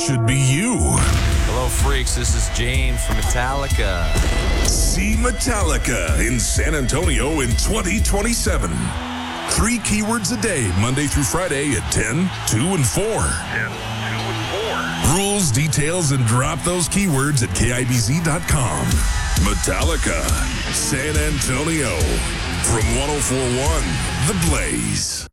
should be you. Hello, freaks. This is James from Metallica. See Metallica in San Antonio in 2027. 3 keywords a day, Monday through Friday at 10, 2, and 4. 10, 2, and 4. Rules, details, and drop those keywords at KIBZ.com. Metallica, San Antonio. From 104.1, The Blaze.